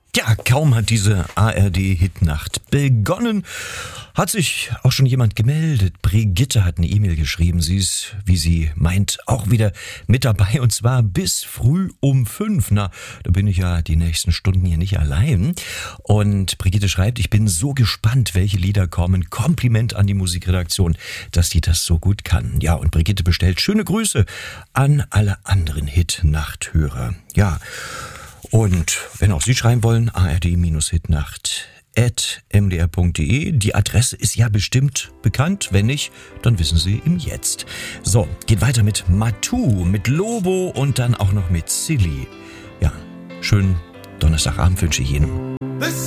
Ja, kaum hat diese ARD-Hitnacht begonnen, hat sich auch schon jemand gemeldet. Brigitte hat eine E-Mail geschrieben. Sie ist, wie sie meint, auch wieder mit dabei und zwar bis früh um 5. Na, da bin ich ja die nächsten Stunden hier nicht allein. Und Brigitte schreibt, ich bin so gespannt, welche Lieder kommen. Kompliment an die Musikredaktion, dass die das so gut kann. Ja, und Brigitte bestellt schöne Grüße an alle anderen Hitnacht-Hörer. Ja, und wenn auch Sie schreiben wollen, ard-hitnacht@mdr.de. Die Adresse ist ja bestimmt bekannt. Wenn nicht, dann wissen Sie im Jetzt. So, geht weiter mit Matu, mit Lobo und dann auch noch mit Silly. Ja, schönen Donnerstagabend wünsche ich Ihnen.